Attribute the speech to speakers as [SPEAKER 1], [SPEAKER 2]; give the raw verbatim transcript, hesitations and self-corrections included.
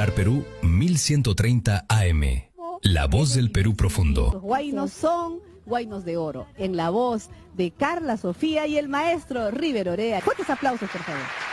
[SPEAKER 1] Radar Perú mil ciento treinta A M. La voz del Perú profundo.
[SPEAKER 2] Los guaynos son guaynos de oro. En la voz de Carla Sofía y el maestro River Orea. Fuertes aplausos, por favor.